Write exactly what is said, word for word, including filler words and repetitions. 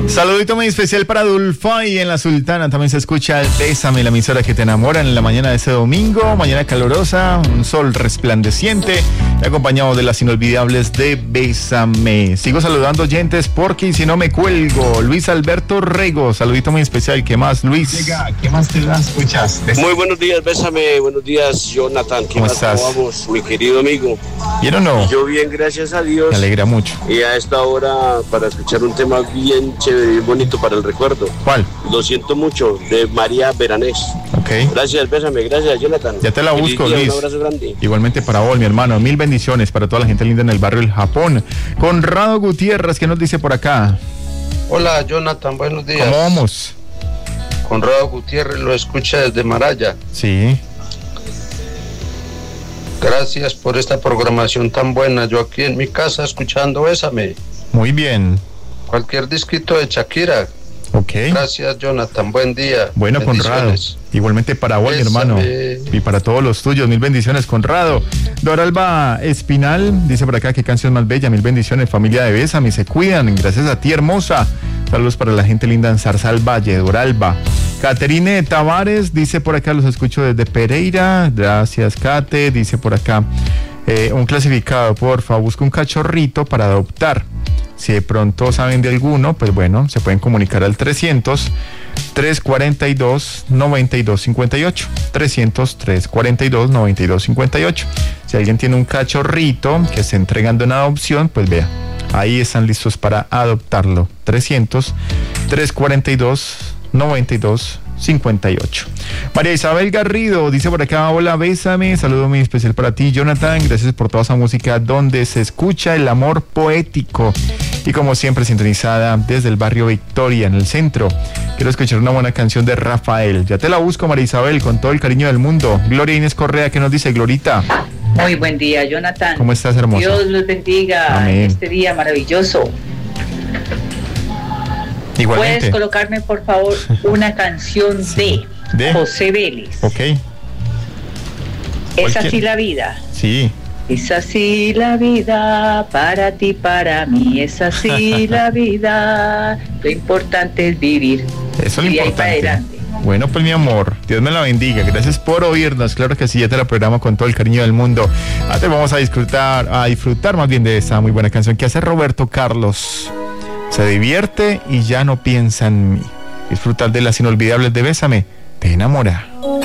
Saludito muy especial para Dulfay en la Sultana. También se escucha el Bésame, la emisora que te enamora, en la mañana de ese domingo. Mañana calurosa, un sol resplandeciente, acompañado de las inolvidables de Bésame. Sigo saludando oyentes porque si no me cuelgo. Luis Alberto Rego, saludito muy especial. ¿Qué más, Luis? Llega, ¿qué más te la escuchas? Muy buenos días, Bésame. Buenos días, Jonathan. ¿Qué ¿Cómo más? estás? ¿Cómo vamos, mi querido amigo? ¿Bien o no? Yo bien, gracias a Dios. Me alegra mucho. Y a esta hora para escuchar un tema bien chévere y bonito para el recuerdo. ¿Cuál? Lo siento mucho, de María Beranés. Ok. Gracias, Bésame. Gracias, Jonathan. Ya te la Feliz busco, día, Luis. Un abrazo grande. Igualmente para vos, mi hermano. Mil bendiciones para toda la gente linda en el barrio del Japón. Conrado Gutiérrez, ¿qué nos dice por acá? Hola, Jonathan, buenos días. ¿Cómo vamos? Conrado Gutiérrez lo escucha desde Maraya. Sí. Gracias por esta programación tan buena. Yo aquí en mi casa escuchando Bésame. Muy bien. Cualquier disquito de Shakira. Ok. Gracias, Jonathan. Buen día. Bueno, Conrado. Igualmente para vos, mi hermano. Y para todos los tuyos. Mil bendiciones, Conrado. Doralba Espinal dice por acá: qué canción más bella. Mil bendiciones, familia de Bésame. Se cuidan. Gracias a ti, hermosa. Saludos para la gente linda en Zarzal Valle, Doralba. Caterine Tavares dice por acá: los escucho desde Pereira. Gracias, Cate. Dice por acá: eh, un clasificado, porfa. Busca un cachorrito para adoptar. Si de pronto saben de alguno, pues bueno, se pueden comunicar al trescientos, trescientos cuarenta y dos, noventa y dos cincuenta y ocho. trescientos, trescientos cuarenta y dos, noventa y dos cincuenta y ocho. Si alguien tiene un cachorrito que esté entregando en adopción, pues vea, ahí están listos para adoptarlo. trescientos, trescientos cuarenta y dos, noventa y dos cincuenta y ocho. María Isabel Garrido dice por acá: hola, Bésame, saludo muy especial para ti, Jonathan, gracias por toda esa música donde se escucha el amor poético y como siempre sintonizada desde el barrio Victoria en el centro. Quiero escuchar una buena canción de Rafael. Ya te la busco, María Isabel, con todo el cariño del mundo. Gloria Inés Correa, ¿qué nos dice, Glorita? Muy buen día, Jonathan. ¿Cómo estás, hermosa? Dios los bendiga. Amén. En este día maravilloso. Igualmente. ¿Puedes colocarme, por favor, una canción Sí. de, de José Vélez? Ok. Es Cualquier- así la vida. Sí. Es así la vida, para ti, para mí. Es así la vida. Lo importante es vivir. Eso es lo Y de ahí para importante. adelante. Bueno, pues mi amor, Dios me la bendiga. Gracias por oírnos. Claro que sí, ya te la programo con todo el cariño del mundo. Ahora vamos a disfrutar, a disfrutar más bien de esta muy buena canción que hace Roberto Carlos. Se divierte y ya no piensa en mí. Disfrutar de las inolvidables de Bésame, te enamora.